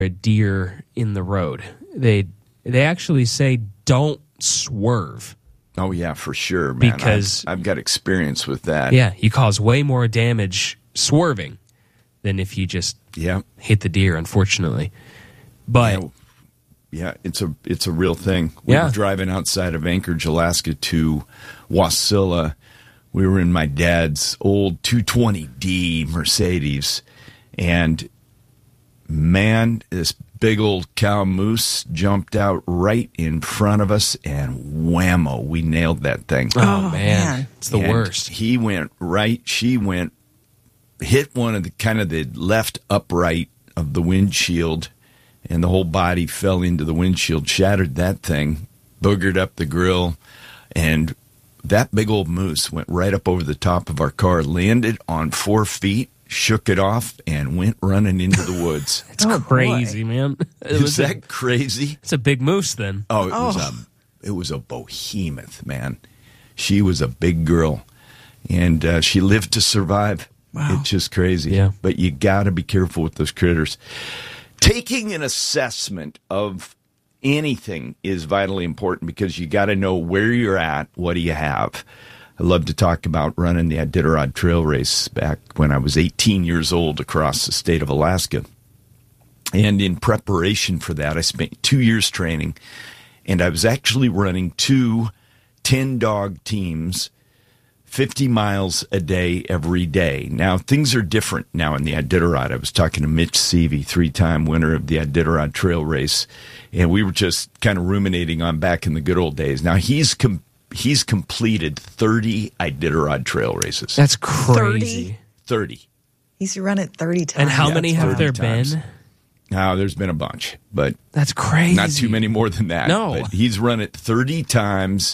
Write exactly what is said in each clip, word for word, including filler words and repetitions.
a deer in the road. They they actually say don't swerve. Oh, yeah, for sure, man. Because I've, I've got experience with that. Yeah, you cause way more damage swerving than if you just yeah. hit the deer, unfortunately. But... You know, yeah, it's a it's a real thing. We yeah. were driving outside of Anchorage, Alaska to Wasilla. We were in my dad's old two twenty D Mercedes, and man, this big old cow moose jumped out right in front of us, and whammo, we nailed that thing. Oh, oh man. man, it's the and worst. He went right, she went, hit one of the kind of the left upright of the windshield, and the whole body fell into the windshield, shattered that thing, boogered up the grill, and that big old moose went right up over the top of our car, landed on four feet, shook it off, and went running into the woods. It's oh, crazy, boy. man. It Is that a, crazy? It's a big moose, then. Oh, it oh. was a it was a behemoth, man. She was a big girl, and uh, she lived to survive. Wow. It's just crazy. Yeah. But you got to be careful with those critters. Taking an assessment of anything is vitally important because you got to know where you're at, what do you have. I love to talk about running the Iditarod Trail Race back when I was eighteen years old across the state of Alaska. And in preparation for that, I spent two years training, and I was actually running two ten-dog teams, fifty miles a day every day. Now, things are different now in the Iditarod. I was talking to Mitch Seavey, three-time winner of the Iditarod Trail Race, and we were just kind of ruminating on back in the good old days. Now, he's com- he's completed thirty Iditarod Trail Races. That's crazy. thirty. He's run it thirty times. And how Yeah, many have there times. been? Now, there's been a bunch, but that's crazy. Not too many more than that. No. But he's run it thirty times,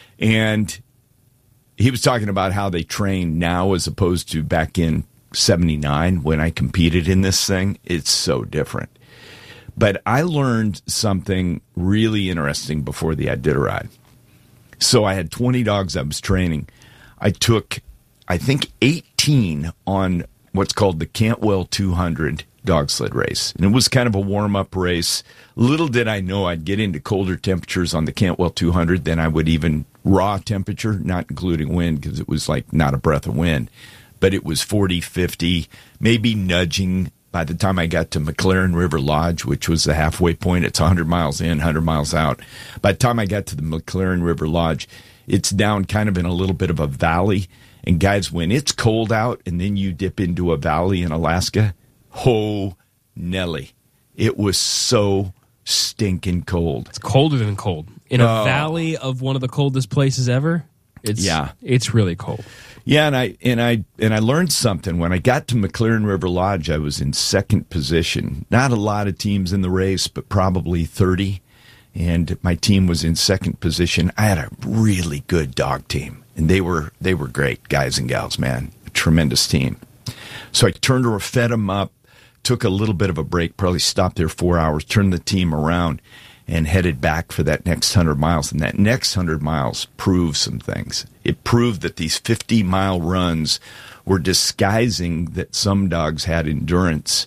and he was talking about how they train now as opposed to back in seventy-nine when I competed in this thing. It's so different. But I learned something really interesting before the Iditarod. So I had twenty dogs I was training. I took, I think, eighteen on what's called the Cantwell two hundred dog sled race. And it was kind of a warm-up race. Little did I know I'd get into colder temperatures on the Cantwell two hundred than I would even raw temperature, not including wind, because it was like not a breath of wind. But it was forty, fifty, maybe nudging. By the time I got to McLaren River Lodge, which was the halfway point, it's one hundred miles in, one hundred miles out. By the time I got to the McLaren River Lodge, it's down kind of in a little bit of a valley. And guys, when it's cold out and then you dip into a valley in Alaska, oh, Nelly, it was so stinking cold. It's colder than cold. In a Oh. valley of one of the coldest places ever, it's Yeah. it's really cold. Yeah, and I and I and I learned something. When I got to McLaren River Lodge, I was in second position. Not a lot of teams in the race, but probably thirty. And my team was in second position. I had a really good dog team, and they were they were great guys and gals, man. A tremendous team. So I turned or fed them up, took a little bit of a break, probably stopped there four hours, turned the team around, and headed back for that next one hundred miles. And that next one hundred miles proved some things. It proved that these fifty-mile runs were disguising that some dogs had endurance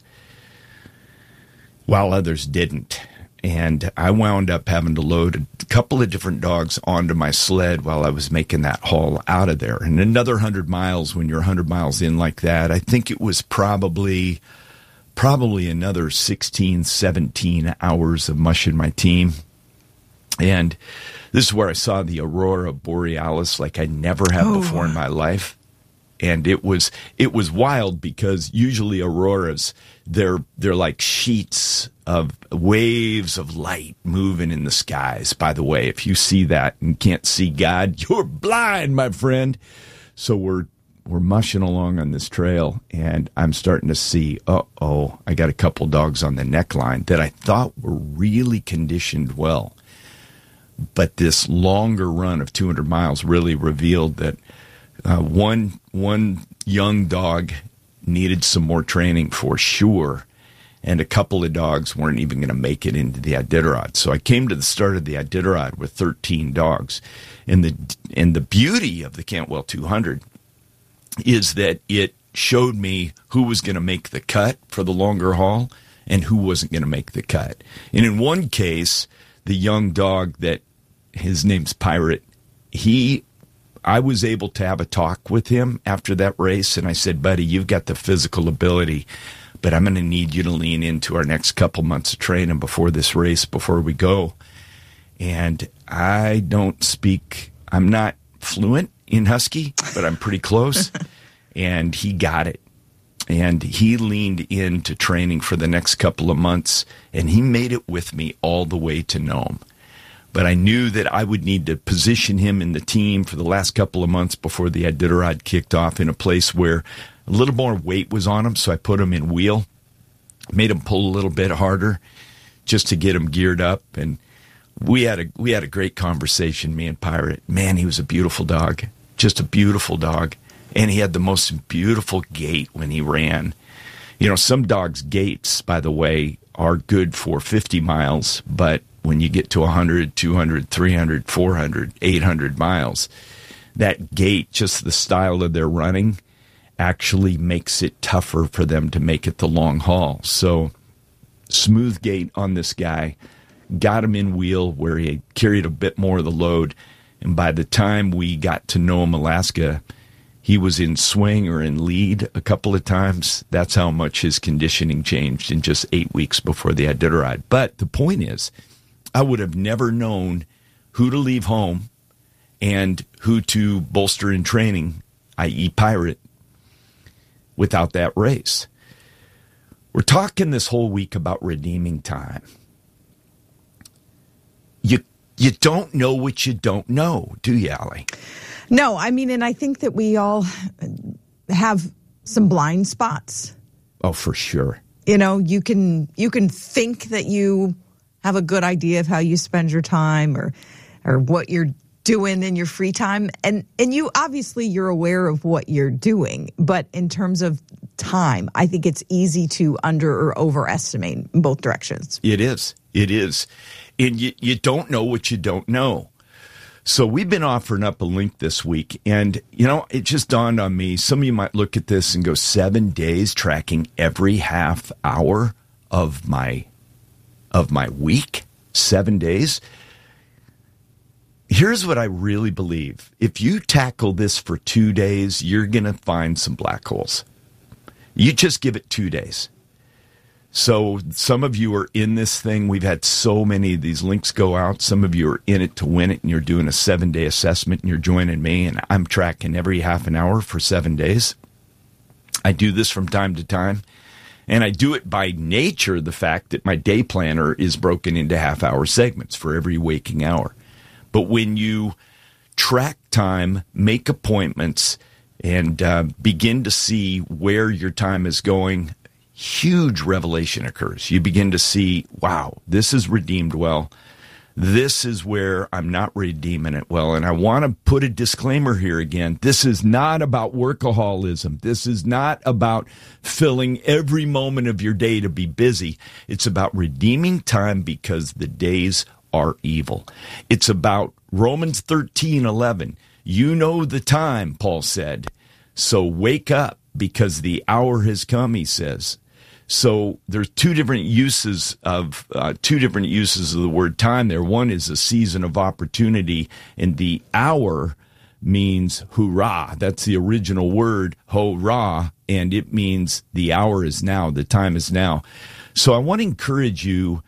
while others didn't. And I wound up having to load a couple of different dogs onto my sled while I was making that haul out of there. And another one hundred miles, when you're one hundred miles in like that, I think it was probably... Probably another sixteen, seventeen hours of mushing my team. And this is where I saw the aurora borealis like I never have Oh. before in my life. And it was it was wild because usually auroras, they're they're like sheets of waves of light moving in the skies. By the way, if you see that and can't see God, you're blind, my friend. So we're We're mushing along on this trail, and I'm starting to see, uh-oh, I got a couple dogs on the neckline that I thought were really conditioned well. But this longer run of two hundred miles really revealed that uh, one one young dog needed some more training for sure, and a couple of dogs weren't even going to make it into the Iditarod. So I came to the start of the Iditarod with thirteen dogs. And the, and the beauty of the Cantwell two hundred is that it showed me who was going to make the cut for the longer haul and who wasn't going to make the cut. And in one case, the young dog that his name's Pirate, he, I was able to have a talk with him after that race, and I said, buddy, you've got the physical ability, but I'm going to need you to lean into our next couple months of training before this race, before we go. And I don't speak, I'm not fluent in Husky, but I'm pretty close. And he got it. And he leaned into training for the next couple of months, and he made it with me all the way to Nome. But I knew that I would need to position him in the team for the last couple of months before the Iditarod kicked off in a place where a little more weight was on him, so I put him in wheel, made him pull a little bit harder just to get him geared up. And we had a we had a great conversation, me and Pirate. Man, he was a beautiful dog, just a beautiful dog. And he had the most beautiful gait when he ran. You know, some dogs' gaits, by the way, are good for fifty miles, but when you get to one hundred, two hundred, three hundred, four hundred, eight hundred miles, that gait, just the style of their running, actually makes it tougher for them to make it the long haul. So, smooth gait on this guy, got him in wheel where he carried a bit more of the load, and by the time we got to Nome, Alaska, he was in swing or in lead a couple of times. That's how much his conditioning changed in just eight weeks before the Iditarod. But the point is, I would have never known who to leave home and who to bolster in training, that is. Pirate, without that race. We're talking this whole week about redeeming time. You you don't know what you don't know, do you, Allie? No, I mean, and I think that we all have some blind spots. Oh, for sure. You know, you can you can think that you have a good idea of how you spend your time or or what you're doing in your free time. And and you obviously you're aware of what you're doing. But in terms of time, I think it's easy to under or overestimate in both directions. It is. It is. And you, you don't know what you don't know. So we've been offering up a link this week, and, you know, it just dawned on me, some of you might look at this and go, seven days tracking every half hour of my of my week? Seven days? Here's what I really believe. If you tackle this for two days, you're going to find some black holes. You just give it two days. So some of you are in this thing. We've had so many of these links go out. Some of you are in it to win it, and you're doing a seven-day assessment, and you're joining me, and I'm tracking every half an hour for seven days. I do this from time to time, and I do it by nature, the fact that my day planner is broken into half-hour segments for every waking hour. But when you track time, make appointments, and uh, begin to see where your time is going, huge revelation occurs. You begin to see, wow, this is redeemed well. This is where I'm not redeeming it well. And I want to put a disclaimer here again. This is not about workaholism. This is not about filling every moment of your day to be busy. It's about redeeming time because the days are evil. It's about Romans thirteen eleven. You know the time, Paul said. So wake up because the hour has come, he says. So there's two different uses of uh, two different uses of the word time there. One is a season of opportunity, and the hour means hurrah. That's the original word, hurrah, and it means the hour is now, the time is now. So I want to encourage you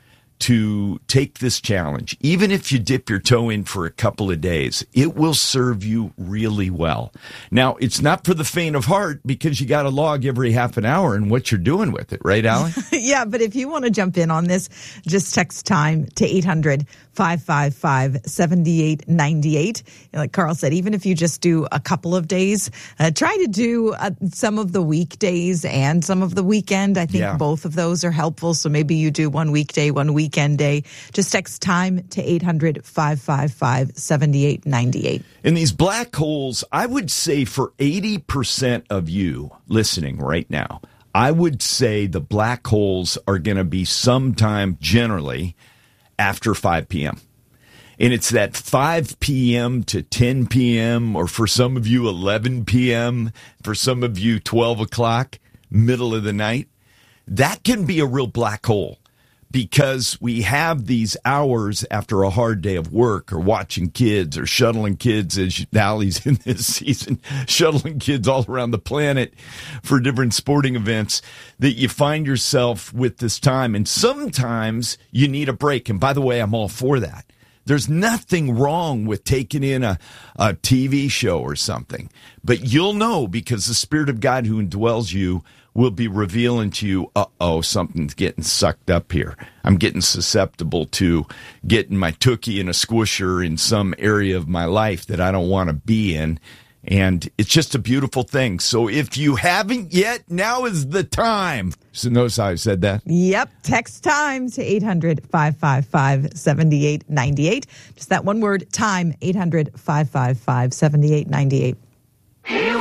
to take this challenge. Even if you dip your toe in for a couple of days, it will serve you really well. Now, it's not for the faint of heart because you got to log every half an hour and what you're doing with it, right, Allie? Yeah, but if you want to jump in on this, just text time to eight hundred, five five five, seven eight nine eight. Like Carl said, even if you just do a couple of days, uh, try to do uh, some of the weekdays and some of the weekend. I think yeah. both of those are helpful. So maybe you do one weekday, one weekend day. Just text time to eight hundred, five five five, seven eight nine eight. In these black holes, I would say for eighty percent of you listening right now, I would say the black holes are going to be sometime generally after five p.m. And it's that five p.m. to ten p.m. or for some of you eleven p.m., for some of you twelve o'clock, middle of the night. that can be a real black hole. Because we have these hours after a hard day of work or watching kids or shuttling kids, as Allie's in this season, shuttling kids all around the planet for different sporting events, that you find yourself with this time. And sometimes you need a break. And by the way, I'm all for that. There's nothing wrong with taking in a, a T V show or something. But you'll know, because the Spirit of God who indwells you will be revealing to you, uh-oh, something's getting sucked up here. I'm getting susceptible to getting my tookie in a squisher in some area of my life that I don't want to be in. And it's just a beautiful thing. So if you haven't yet, now is the time. So notice how I said that? Yep. Text time to eight hundred, five five five, seven eight nine eight. Just that one word, time, eight hundred, five five five, seven eight nine eight.